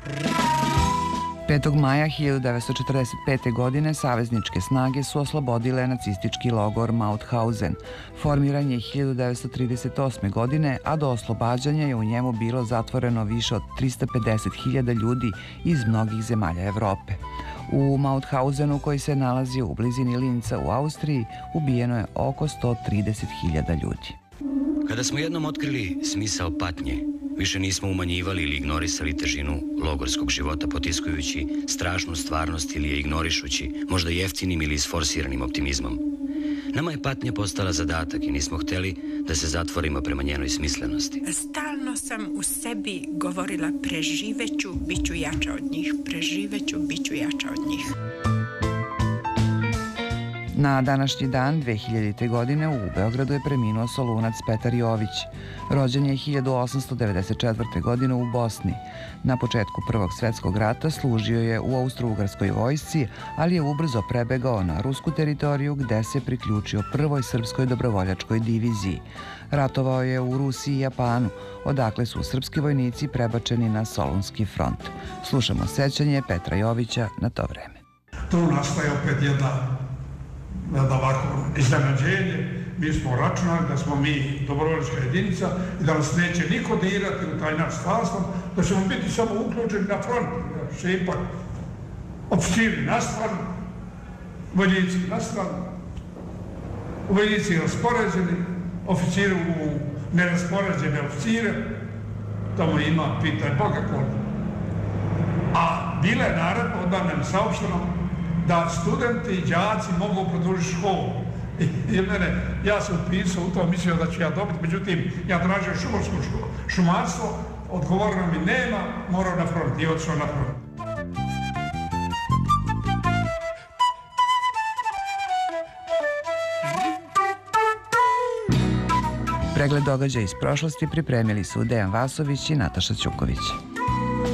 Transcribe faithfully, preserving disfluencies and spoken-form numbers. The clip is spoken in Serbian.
petog maja hiljadu devetsto četrdeset pete. godine savezničke snage su oslobodile nacistički logor Mauthausen. Formiran je hiljadu devetsto trideset osme. godine, a do oslobađanja je u njemu bilo zatvoreno više od trista pedeset hiljada ljudi iz mnogih zemalja Evrope. U Mauthausenu, koji se nalazi u blizini Linca u Austriji, ubijeno je oko sto trideset hiljada ljudi. Kada smo jednom otkrili smisao patnje, više nismo umanjivali ili ignorisali težinu logorskog života potiskujući strašnu stvarnost ili je ignorišući, možda jeftinim ili isforsiranim optimizmom. Nama je patnja postala zadatak i nismo hteli da se zatvorimo prema njenoj smislenosti. Stalno sam u sebi govorila preživeću, bit ću jača od njih, preživeću, bit ću jača od njih. Na današnji dan dve hiljadite. godine u Beogradu je preminuo Solunac Petar Jović. Rođen je hiljadu osamsto devedeset četvrte. godine u Bosni. Na početku Prvog svetskog rata služio je u Austro-Ugarskoj vojsci, ali je ubrzo prebegao na rusku teritoriju gde se priključio Prvoj srpskoj dobrovoljačkoj diviziji. Ratovao je u Rusiji i Japanu, odakle su srpski vojnici prebačeni na Solunski front. Slušamo sećanje Petra Jovića na to vreme. Tu nastaje opet jedna da ovako iznenađenje. Mi smo računali da smo mi dobrovoljačka jedinica i da nas neće niko dirati u taj naš sastav, da ćemo biti samo uključeni na front, da će ipak oficiri na stranu, vojnici na stranu, vojnici raspoređeni, oficiri u neraspoređene oficire, tamo ima, pitaj Boga koliko. A bila je naredba, onda nam saopšteno da studenti i đaci mogu produžiti školu. I mene, ja sam upisao u to, mislio da ću ja dobiti, međutim, ja tražio šumarsko šumarstvo, odgovoreno mi nema, morao na front i otišao na front. Pregled događaja iz prošlosti pripremili su Dejan Vasović i Nataša Ćuković.